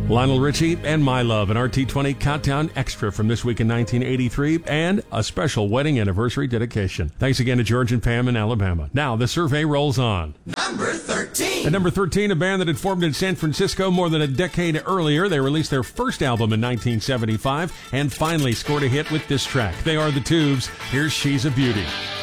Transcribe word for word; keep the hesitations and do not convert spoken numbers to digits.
Lionel Richie and My Love, an R T twenty Countdown Extra from this week in nineteen eighty-three, and a special wedding anniversary dedication. Thanks again to George and Pam in Alabama. Now, the survey rolls on. Number thirteen. At number thirteen, a band that had formed in San Francisco more than a decade earlier. They released their first album in nineteen seventy-five and finally scored a hit with this track. They are the Tubes. Here's She's a Beauty.